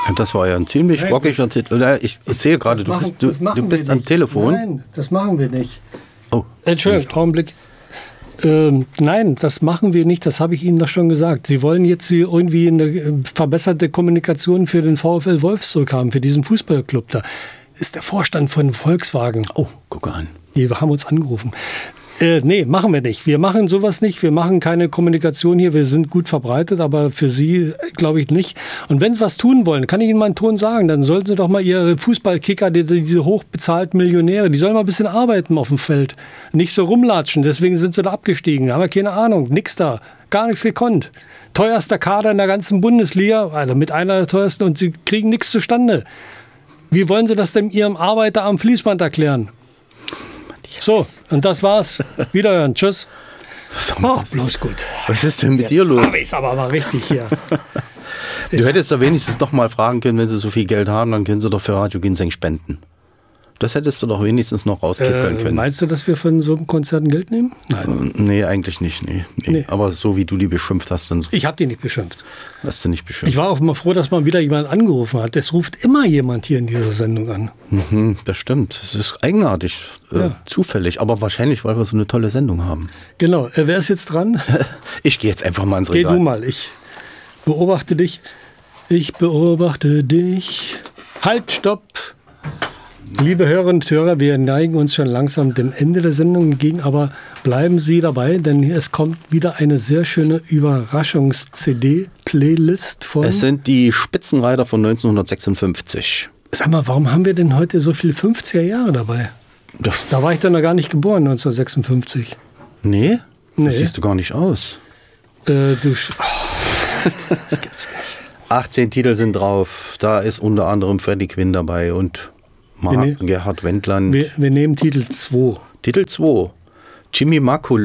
Das war ja ein ziemlich rockiger Titel. Ich erzähle gerade, du bist am Telefon. Nein, das machen wir nicht. Oh, Entschuldigung, Augenblick. Nein, das machen wir nicht, das habe ich Ihnen doch schon gesagt. Sie wollen jetzt irgendwie eine verbesserte Kommunikation für den VfL Wolfsburg haben, für diesen Fußballclub da. Ist der Vorstand von Volkswagen. Oh, guck an. Die haben uns angerufen. Nee, machen wir nicht. Wir machen sowas nicht. Wir machen keine Kommunikation hier. Wir sind gut verbreitet, aber für Sie glaube ich nicht. Und wenn Sie was tun wollen, kann ich Ihnen mal einen Ton sagen, dann sollten Sie doch mal Ihre Fußballkicker, diese hochbezahlten Millionäre, die sollen mal ein bisschen arbeiten auf dem Feld. Nicht so rumlatschen. Deswegen sind sie da abgestiegen. Haben wir keine Ahnung. Nix da. Gar nichts gekonnt. Teuerster Kader in der ganzen Bundesliga, also mit einer der teuersten, und Sie kriegen nichts zustande. Wie wollen Sie das denn Ihrem Arbeiter am Fließband erklären? So, und das war's. Wiederhören. Tschüss. Bloß gut. Was ist denn mit dir los? Hab ich's aber mal richtig hier. Du hättest doch wenigstens noch mal fragen können, wenn sie so viel Geld haben, dann können sie doch für Radio Ginseng spenden. Das hättest du doch wenigstens noch rauskitzeln können. Meinst du, dass wir von so einem Konzert Geld nehmen? Nein. Nee, eigentlich nicht. Nee. Aber so wie du die beschimpft hast, dann... Ich habe die nicht beschimpft. Hast du nicht beschimpft. Ich war auch mal froh, dass mal wieder jemand angerufen hat. Es ruft immer jemand hier in dieser Sendung an. Das stimmt. Das ist eigenartig, zufällig. Aber wahrscheinlich, weil wir so eine tolle Sendung haben. Genau. Wer ist jetzt dran? Ich gehe jetzt einfach mal ins Regal. Geh du mal. Ich beobachte dich. Ich beobachte dich. Halt, stopp. Liebe Hörerinnen und Hörer, wir neigen uns schon langsam dem Ende der Sendung entgegen, aber bleiben Sie dabei, denn es kommt wieder eine sehr schöne Überraschungs-CD-Playlist von... Es sind die Spitzenreiter von 1956. Sag mal, warum haben wir denn heute so viele 50er Jahre dabei? Da war ich dann noch gar nicht geboren, 1956. Nee? Das siehst du gar nicht aus. Das gibt's nicht. 18 Titel sind drauf, da ist unter anderem Freddie Quinn dabei und... Gerhard Wendland. Wir nehmen Titel 2. Titel 2. Jimmy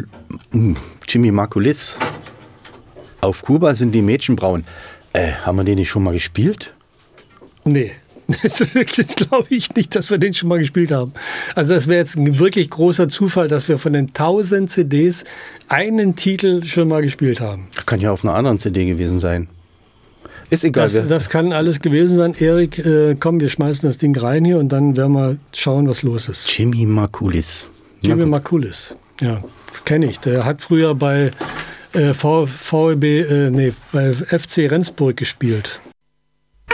Markulis. Auf Kuba sind die Mädchen braun. Haben wir den nicht schon mal gespielt? Nee. Das glaube ich nicht, dass wir den schon mal gespielt haben. Also das wäre jetzt ein wirklich großer Zufall, dass wir von den 1000 CDs einen Titel schon mal gespielt haben. Kann ja auf einer anderen CD gewesen sein. Ist egal. Das kann alles gewesen sein. Erik, komm, wir schmeißen das Ding rein hier und dann werden wir schauen, was los ist. Jimmy Markulis. Jimmy Markulis, ja, kenne ich. Der hat früher bei bei FC Rendsburg gespielt.